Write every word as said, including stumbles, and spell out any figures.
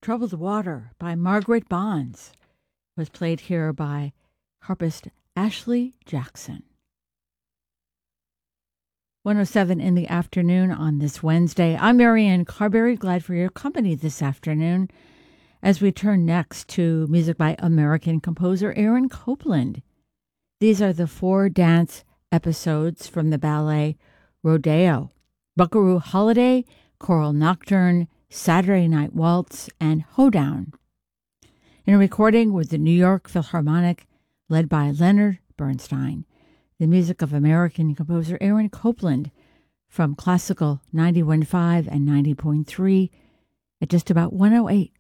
Troubled Water by Margaret Bonds was played here by harpist Ashley Jackson. one oh seven in the afternoon on this Wednesday. I'm Marianne Carberry, glad for your company this afternoon as we turn next to music by American composer Aaron Copland. These are the four dance episodes from the ballet Rodeo, Buckaroo Holiday, Choral Nocturne, Saturday Night Waltz, and Hoedown. In a recording with the New York Philharmonic, led by Leonard Bernstein, the music of American composer Aaron Copland from Classical ninety-one point five and ninety point three at just about one oh eight.